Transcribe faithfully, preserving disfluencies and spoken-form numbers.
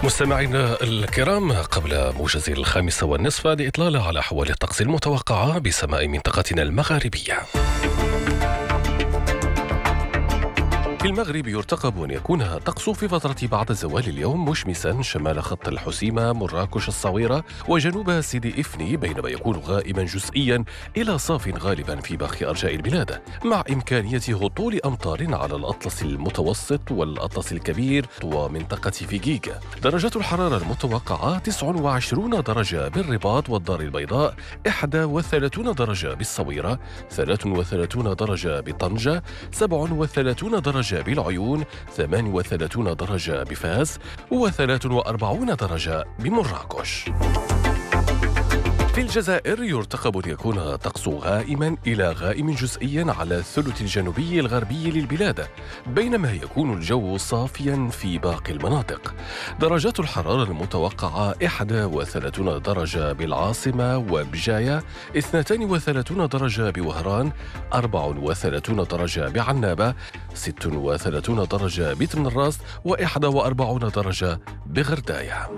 مستمعينا الكرام، قبل موجز الخامسة والنصف لإطلال على أحوال الطقس المتوقعة بسماء منطقتنا المغاربية. في المغرب يرتقب أن يكون الطقس في فترة بعد زوال اليوم مشمسا شمال خط الحسيمة، مراكش، الصويرة وجنوب سيدي إفني، بينما يكون غائما جزئيا إلى صاف غالبا في باقي أرجاء البلاد، مع إمكانية هطول أمطار على الأطلس المتوسط والأطلس الكبير ومنطقة فيجيغ. درجات الحرارة المتوقعة تسعة وعشرين درجة بالرباط والدار البيضاء، إحدى وثلاثين درجة بالصويرة، ثلاثة وثلاثين درجة بطنجة، سبعة وثلاثين درجة بالعيون، ثمانية وثلاثين درجة بفاس، وثلاثة وأربعين درجة بمراكش. في الجزائر يرتقب أن يكون الطقس غائما إلى غائم جزئيا على الثلث الجنوبي الغربي للبلاد، بينما يكون الجو صافيا في باقي المناطق. درجات الحرارة المتوقعة إحدى وثلاثين درجة بالعاصمة وبجاية، اثنتين وثلاثين درجة بوهران، أربعة وثلاثين درجة بعنابة، ستة وثلاثين درجة بتمنراست، وإحدى وأربعين درجة بغرداية.